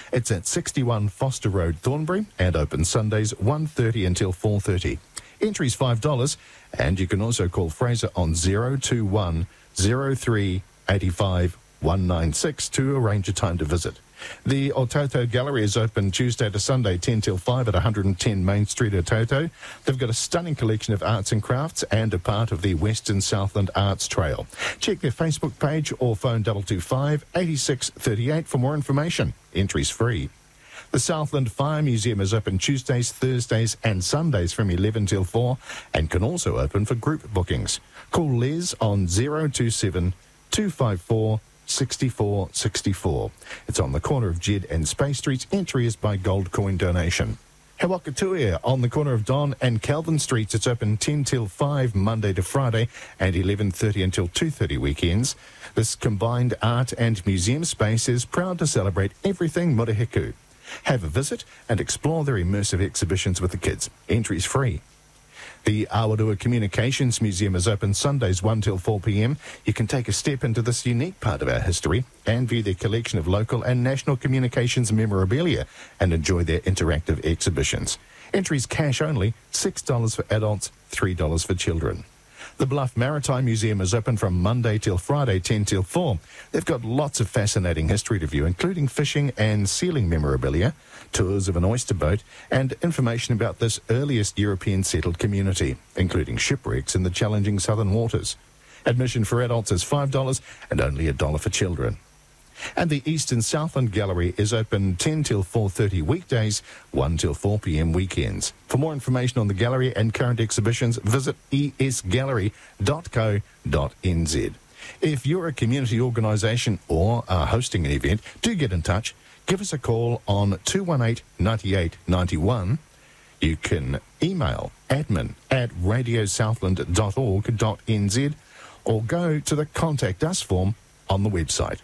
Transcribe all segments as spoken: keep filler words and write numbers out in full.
It's at sixty-one Foster Road, Thornbury, and open Sundays one thirty until four thirty. Entry's five dollars, and you can also call Fraser on zero two one, zero three, eight five, one nine six to arrange a time to visit. The Ototo Gallery is open Tuesday to Sunday, ten till five at one hundred ten Main Street, Ototo. They've got a stunning collection of arts and crafts and a part of the Western Southland Arts Trail. Check their Facebook page or phone two two five, eight six three eight for more information. Entry's free. The Southland Fire Museum is open Tuesdays, Thursdays and Sundays from eleven till four and can also open for group bookings. Call Les on zero two seven, two five four, six four six four. It's on the corner of Jed and Space Streets. Entry is by gold coin donation. Hawakatuia on the corner of Don and Calvin Streets. It's open ten till five Monday to Friday and eleven thirty until two thirty weekends. This combined art and museum space is proud to celebrate everything Murihiku. Have a visit and explore their immersive exhibitions with the kids. Entry's free. The Awarua Communications Museum is open Sundays one till four p m. You can take a step into this unique part of our history and view their collection of local and national communications memorabilia and enjoy their interactive exhibitions. Entries cash only, six dollars for adults, three dollars for children. The Bluff Maritime Museum is open from Monday till Friday, ten till four. They've got lots of fascinating history to view, including fishing and sealing memorabilia, tours of an oyster boat, and information about this earliest European settled community, including shipwrecks in the challenging southern waters. Admission for adults is five dollars and only a dollar for children. And the Eastern Southland Gallery is open ten till four thirty weekdays, one till four p m weekends. For more information on the gallery and current exhibitions, visit e s gallery dot co dot n z. If you're a community organisation or are hosting an event, do get in touch. Give us a call on two one eight, nine eight nine one. You can email admin at radio southland dot org dot n z or go to the Contact Us form on the website.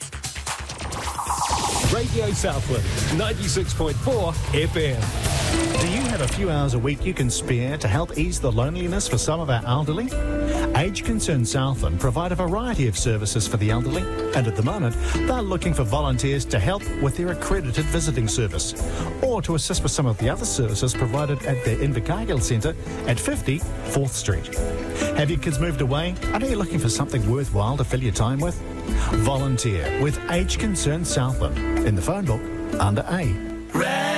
Radio Southland, ninety-six point four F M. Do you have a few hours a week you can spare to help ease the loneliness for some of our elderly? Age Concern Southland provide a variety of services for the elderly, and at the moment they're looking for volunteers to help with their accredited visiting service or to assist with some of the other services provided at their Invercargill Centre at fifty Fourth Street. Have your kids moved away? Are you looking for something worthwhile to fill your time with? Volunteer with Age Concern Southland in the phone book under A.